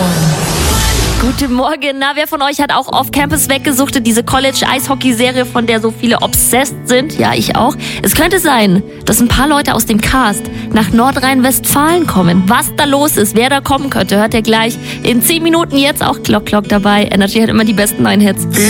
Guten Morgen. Na, wer von euch hat auch Off-Campus weggesuchtet? Diese College-Eishockey-Serie, von der so viele obsessed sind? Ja, ich auch. Es könnte sein, dass ein paar Leute aus dem Cast nach Nordrhein-Westfalen kommen. Was da los ist, wer da kommen könnte, hört ihr gleich in 10 Minuten. Jetzt auch Glock dabei. Energy hat immer die besten neuen Hits.